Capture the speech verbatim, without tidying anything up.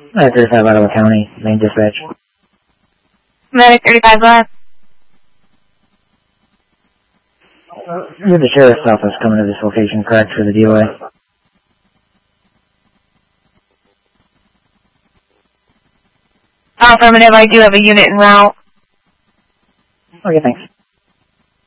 Uh, thirty-five Ottawa County, main dispatch. Medic thirty-five left. You're the sheriff's office coming to this location, correct, for the D O A? Affirmative, I do have a unit en route. Okay, thanks.